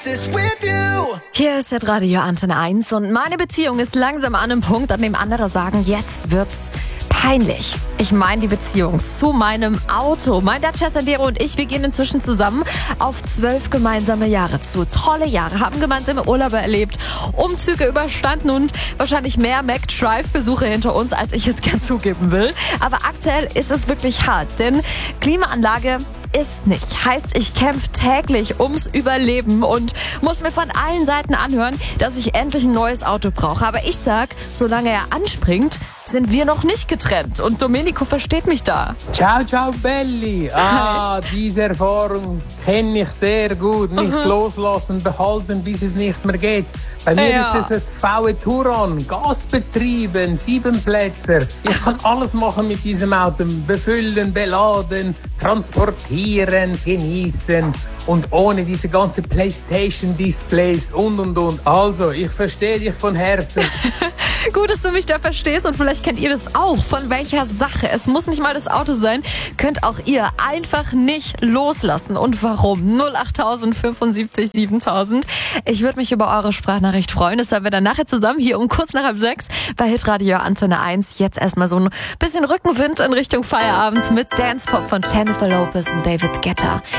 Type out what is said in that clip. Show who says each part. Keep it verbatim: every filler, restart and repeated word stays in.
Speaker 1: Hier ist der Radio Antenne eins und meine Beziehung ist langsam an einem Punkt, an dem andere sagen, jetzt wird's peinlich. Ich meine die Beziehung zu meinem Auto. Mein Dacia Sandero und ich, wir gehen inzwischen zusammen auf zwölf gemeinsame Jahre zu. Tolle Jahre, haben gemeinsame Urlaube erlebt, Umzüge überstanden und wahrscheinlich mehr McDrive-Besuche hinter uns, als ich jetzt gern zugeben will. Aber aktuell ist es wirklich hart, denn Klimaanlage ist nicht. Heißt, ich kämpfe täglich ums Überleben und muss mir von allen Seiten anhören, dass ich endlich ein neues Auto brauche. Aber ich sag, solange er anspringt, sind wir noch nicht getrennt. Und Domenico versteht mich da.
Speaker 2: Ciao, ciao, Belli. Ah, diese Erfahrung kenne ich sehr gut. Nicht loslassen, behalten, bis es nicht mehr geht. Bei mir
Speaker 1: Ja.
Speaker 2: ist es ein V W Touran, gasbetrieben, Siebenplätzer. Ich kann alles machen mit diesem Auto. Befüllen, beladen, transportieren, genießen. Und ohne diese ganzen Playstation-Displays und, und, und. Also, ich verstehe dich von Herzen.
Speaker 1: Gut, dass du mich da verstehst und vielleicht kennt ihr das auch. Von welcher Sache? Es muss nicht mal das Auto sein. Könnt auch ihr einfach nicht loslassen. Und warum? null acht fünfundsiebzig siebentausend. Ich würde mich über eure Sprachnachricht freuen. Das hören wir dann nachher zusammen hier um kurz nach halb sechs bei Hitradio Antenne eins. Jetzt erstmal so ein bisschen Rückenwind in Richtung Feierabend mit Dance Pop von Jennifer Lopez und David Guetta.